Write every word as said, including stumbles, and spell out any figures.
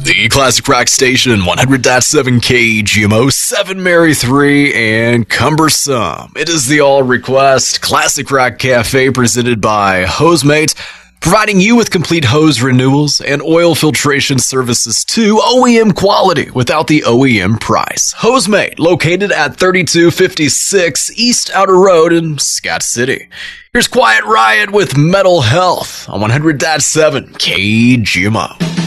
The Classic Rock Station, one hundred point seven K G M O, seven Mary three, and Cumbersome. It is the All Request Classic Rock Cafe presented by Hosemate, providing you with complete hose renewals and oil filtration services to O E M quality without the O E M price. Hosemate, located at thirty-two fifty-six East Outer Road in Scott City. Here's Quiet Riot with Metal Health on one hundred point seven K G M O.